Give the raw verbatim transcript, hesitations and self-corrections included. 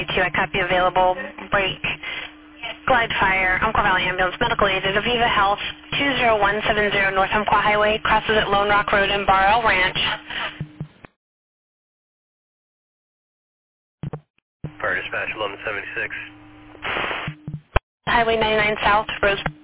two, I copy available. Break. Glide Fire, Umpqua Valley Ambulance, Medical Aid at Aviva Health, two zero one seven zero North Umpqua Highway, crosses at Lone Rock Road in Barrel Ranch. Fire Dispatch eleven seventy-six. Highway ninety-nine South, Rose.